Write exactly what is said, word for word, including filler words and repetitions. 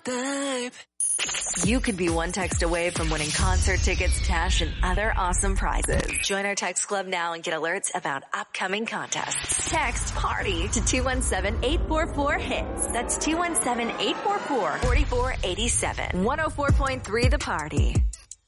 type. You could be one text away from winning concert tickets, cash, and other awesome prizes. Join our text club now and get alerts about upcoming contests. Text PARTY to two one seven, eight four four, HITS. That's two one seven, eight four four, four four eight seven. one oh four point three The Party.